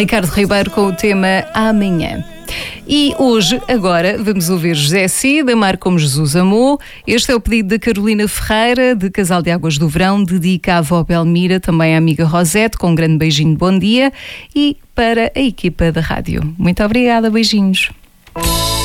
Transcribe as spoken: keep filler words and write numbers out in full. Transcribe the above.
Ricardo Ribeiro com o tema Amanhã. E hoje, agora, vamos ouvir José Cid, Amar como Jesus amou. Este é o pedido da Carolina Ferreira, de Casal de Águas do Verão, dedica à avó Belmira, também à amiga Rosete, com um grande beijinho de bom dia, e para a equipa da rádio. Muito obrigada, beijinhos.